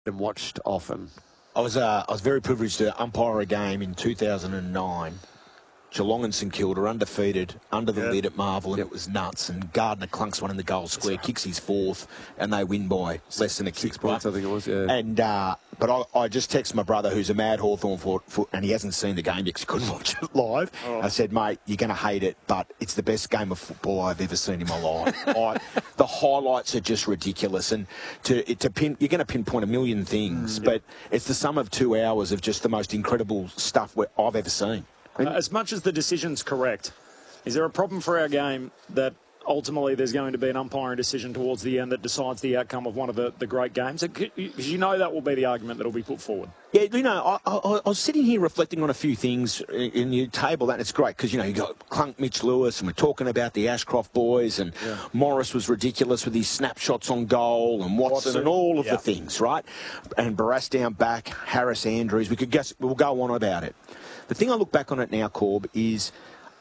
and watched often. I was very privileged to umpire a game in 2009. Geelong and St Kilda undefeated under the lid at Marvel, and it was nuts. And Gardner clunks one in the goal square, kicks his fourth, and they win by less than a kick. 6 points, I think it was. Yeah. And but I just texted my brother, who's a mad Hawthorn foot, and he hasn't seen the game because he couldn't watch it live. I said, mate, you're going to hate it, but it's the best game of football I've ever seen in my life. The highlights are just ridiculous, and you're going to pinpoint a million things, but it's the sum of 2 hours of just the most incredible stuff I've ever seen. As much as the decision's correct, is there a problem for our game that ultimately there's going to be an umpiring decision towards the end that decides the outcome of one of the great games? Because you know that will be the argument that will be put forward. Yeah, I was sitting here reflecting on a few things in your table, and it's great because, you got Clunk Mitch Lewis, and we're talking about the Ashcroft boys, and Morris was ridiculous with his snapshots on goal, and Watson and all of the things, right? And Barras down back, Harris Andrews, we'll go on about it. The thing I look back on it now, Corb, is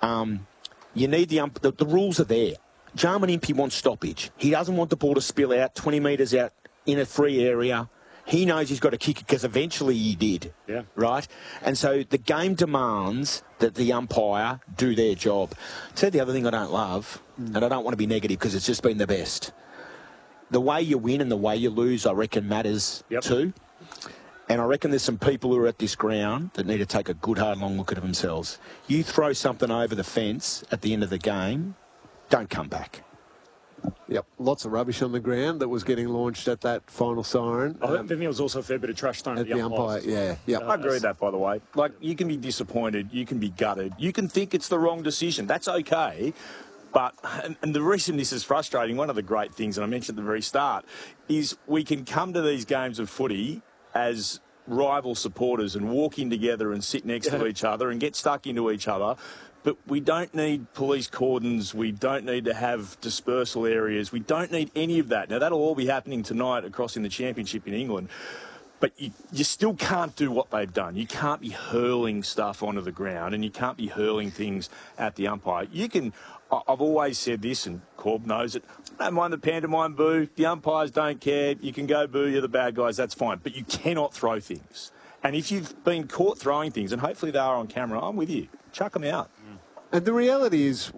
you need the rules are there. Jarman Impey wants stoppage. He doesn't want the ball to spill out 20 metres out in a free area. He knows he's got to kick it because eventually he did, right? And so the game demands that the umpire do their job. So the other thing I don't love, and I don't want to be negative because it's just been the best, the way you win and the way you lose, I reckon, matters too. And I reckon there's some people who are at this ground that need to take a good, hard, long look at themselves. You throw something over the fence at the end of the game, don't come back. Yep, lots of rubbish on the ground that was getting launched at that final siren. I think there was also a fair bit of trash thrown at the umpire. I agree with that, by the way. Like, you can be disappointed, you can be gutted, you can think it's the wrong decision. That's okay. But, and the reason this is frustrating, one of the great things, and I mentioned at the very start, is we can come to these games of footy as rival supporters and walk in together and sit next to each other and get stuck into each other. But we don't need police cordons. We don't need to have dispersal areas. We don't need any of that. Now, that'll all be happening tonight across in the Championship in England. But you still can't do what they've done. You can't be hurling stuff onto the ground, and you can't be hurling things at the umpire. I've always said this, and Corb knows it, I don't mind the pantomime boo. The umpires don't care. You can go boo, you're the bad guys, that's fine. But you cannot throw things. And if you've been caught throwing things, and hopefully they are on camera, I'm with you. Chuck them out. And the reality is,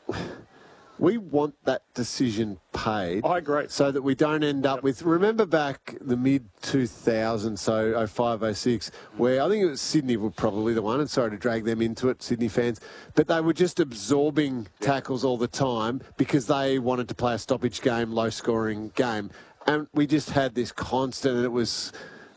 we want that decision paid. I agree. So that we don't end up with... Remember back the mid-2000s, so 05, 06, where I think it was Sydney were probably the one, and sorry to drag them into it, Sydney fans, but they were just absorbing tackles all the time because they wanted to play a stoppage game, low-scoring game. And we just had this constant, and it was...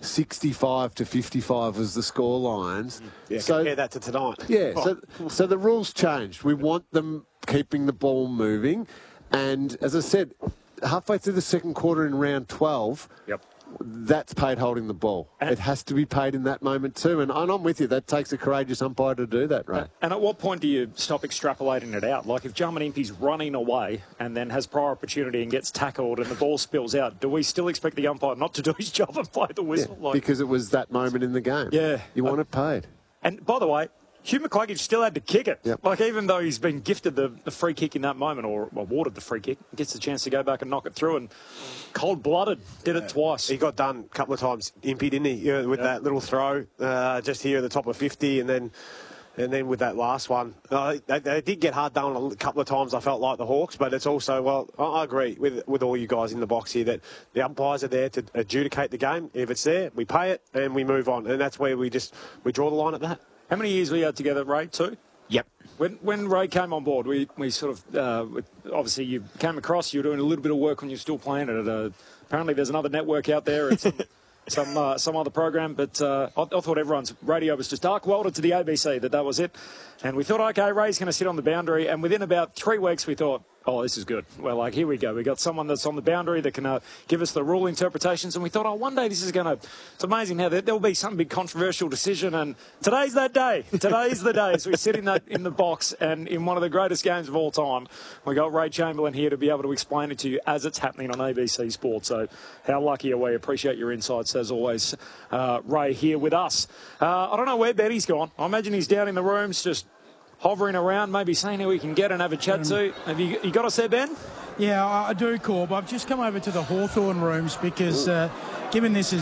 65 to 55 was the score lines. Yeah, so, compare that to tonight. Yeah, so the rules changed. We want them keeping the ball moving. And as I said, halfway through the second quarter in round 12, that's paid holding the ball. It has to be paid in that moment too. And I'm with you. That takes a courageous umpire to do that, right? And at what point do you stop extrapolating it out? Like if Jarman Impey's running away and then has prior opportunity and gets tackled and the ball spills out, do we still expect the umpire not to do his job and play the whistle? Yeah, because it was that moment in the game. Yeah. You want it paid. And by the way, Hugh McCluggage still had to kick it. Like, even though he's been gifted the free kick in that moment, or awarded the free kick, he gets the chance to go back and knock it through, and cold-blooded did it twice. He got done a couple of times, Impey, didn't he? With that little throw, just here at the top of 50, and then with that last one. They did get hard done a couple of times, I felt like, the Hawks, but it's also, well, I agree with all you guys in the box here that the umpires are there to adjudicate the game. If it's there, we pay it, and we move on. And that's where we draw the line at that. How many years were you had together, Ray? 2? Yep. When Ray came on board, we sort of, obviously you came across, you were doing a little bit of work when you were still playing it. Apparently there's another network out there and some other program, but I thought everyone's radio was just dark welded to the ABC, that was it. And we thought, okay, Ray's going to sit on the boundary, and within about 3 weeks we thought, oh, this is good. Well, like, here we go. We got someone that's on the boundary that can give us the rule interpretations. And we thought, oh, one day this is going to... It's amazing how there'll be some big controversial decision. And today's that day. Today's the day. So we sit in the box, and in one of the greatest games of all time, we got Ray Chamberlain here to be able to explain it to you as it's happening on ABC Sport. So how lucky are we? Appreciate your insights, as always. Ray here with us. I don't know where Benny's gone. I imagine he's down in the rooms just hovering around, maybe seeing who we can get and have a chat to. Have you got us there, Ben? Yeah, I do, Corb. I've just come over to the Hawthorn rooms because given this is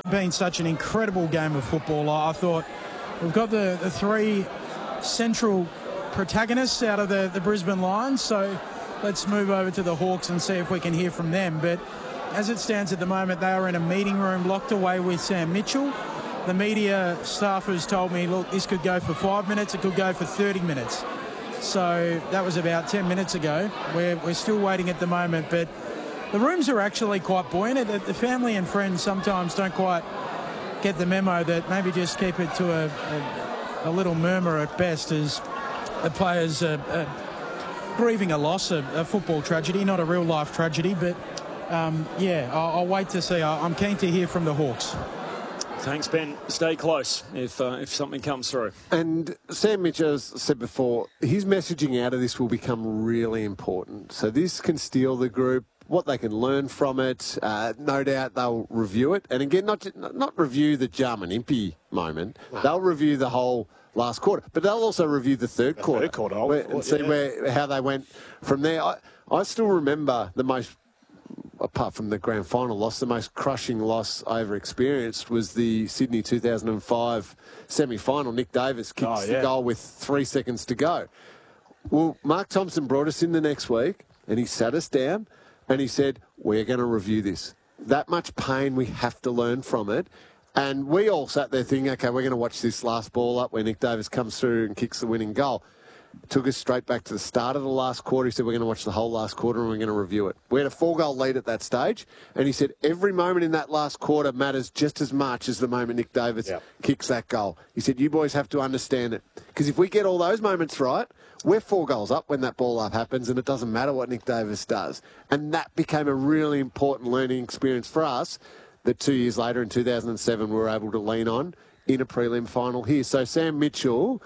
been such an incredible game of football. I thought we've got the three central protagonists out of the Brisbane Lions, so let's move over to the Hawks and see if we can hear from them. But as it stands at the moment, they are in a meeting room locked away with Sam Mitchell. The media staffers told me, look, this could go for 5 minutes, it could go for 30 minutes. So that was about 10 minutes ago. We're still waiting at the moment, but the rooms are actually quite buoyant. The family and friends sometimes don't quite get the memo that maybe just keep it to a little murmur at best, as the players are grieving a loss, a football tragedy, not a real-life tragedy. But, I'll wait to see. I'm keen to hear from the Hawks. Thanks, Ben. Stay close if something comes through. And Sam Mitchell, as I said before, his messaging out of this will become really important. So this can steal the group, what they can learn from it. No doubt they'll review it. And again, not review the Jarman Impey moment. They'll review the whole last quarter. But they'll also review the third quarter. And see how they went from there. I still remember the most, apart from the grand final loss, the most crushing loss I ever experienced was the Sydney 2005 semi-final. Nick Davis kicks the goal with 3 seconds to go. Well, Mark Thompson brought us in the next week and he sat us down and he said, we're going to review this. That much pain, we have to learn from it. And we all sat there thinking, okay, we're going to watch this last ball up where Nick Davis comes through and kicks the winning goal. Took us straight back to the start of the last quarter. He said, we're going to watch the whole last quarter and we're going to review it. We had a 4-goal lead at that stage. And he said, every moment in that last quarter matters just as much as the moment Nick Davis kicks that goal. He said, you boys have to understand it. Because if we get all those moments right, we're 4 goals up when that ball up happens and it doesn't matter what Nick Davis does. And that became a really important learning experience for us that 2 years later in 2007 we were able to lean on in a prelim final here. So Sam Mitchell,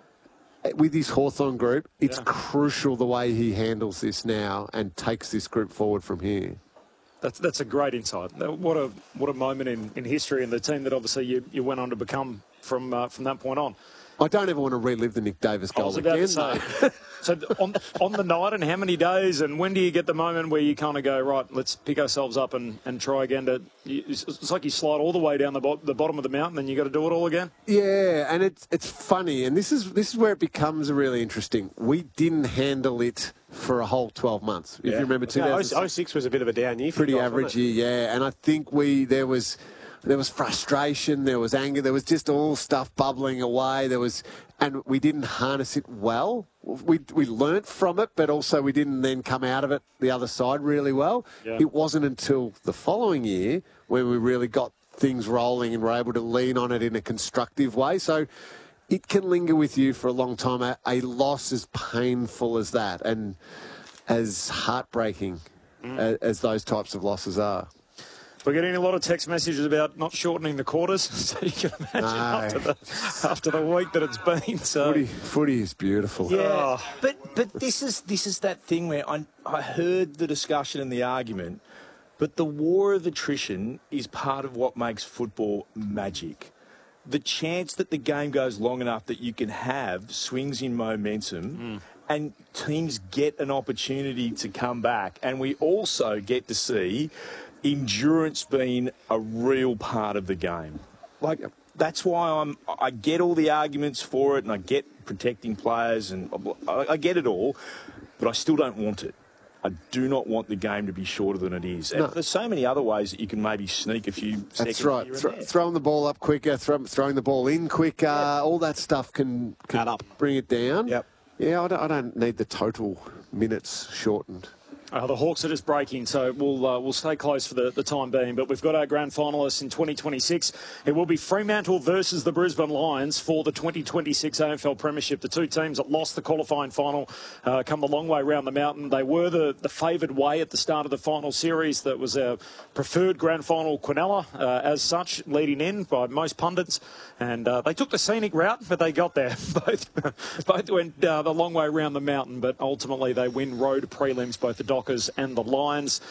with his Hawthorn group, it's crucial the way he handles this now and takes this group forward from here. That's a great insight. What a moment in history, and the team that obviously you went on to become from that point on. I don't ever want to relive the Nick Davis goal again. I was about to say. So on the night, and how many days, and when do you get the moment where you kind of go, right, let's pick ourselves up and try again? It's like you slide all the way down the bottom of the mountain and you got to do it all again? Yeah, and it's funny, and this is where it becomes really interesting. We didn't handle it for a whole 12 months. If you remember, 2006 was a bit of a down year. Pretty average year, yeah. And I think there was frustration, there was anger, there was just all stuff bubbling away. And we didn't harness it well. We learnt from it, but also we didn't then come out of it the other side really well. Yeah. It wasn't until the following year when we really got things rolling and were able to lean on it in a constructive way. So it can linger with you for a long time. A loss as painful as that and as heartbreaking as those types of losses are. We're getting a lot of text messages about not shortening the quarters, so you can imagine after the week that it's been. So footy is beautiful. Yeah, but this is that thing where I heard the discussion and the argument, but the war of attrition is part of what makes football magic. The chance that the game goes long enough that you can have swings in momentum and teams get an opportunity to come back, and we also get to see endurance being a real part of the game. That's why I get all the arguments for it, and I get protecting players, and I get it all, but I still don't want it. I do not want the game to be shorter than it is. And there's so many other ways that you can maybe sneak a few seconds. That's right. Throwing the ball up quicker, throwing the ball in quicker, all that stuff can add up, bring it down. Yep. Yeah, I don't need the total minutes shortened. The Hawks are just breaking, so we'll stay close for the time being. But we've got our grand finalists in 2026. It will be Fremantle versus the Brisbane Lions for the 2026 AFL Premiership. The two teams that lost the qualifying final come a long way round the mountain. They were the favoured way at the start of the final series. That was our preferred grand final Quinella, as such, leading in by most pundits. And they took the scenic route, but they got there. Both went the long way round the mountain, but ultimately they win road prelims, both the Dockers and the Lions.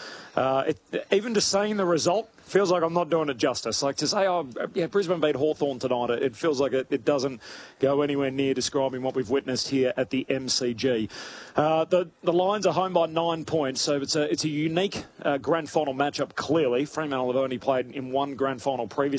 Even just saying the result feels like I'm not doing it justice. Like to say, Brisbane beat Hawthorn tonight, it feels like it doesn't go anywhere near describing what we've witnessed here at the MCG. The Lions are home by 9 points, so it's a unique grand final matchup, clearly. Fremantle have only played in one grand final previously.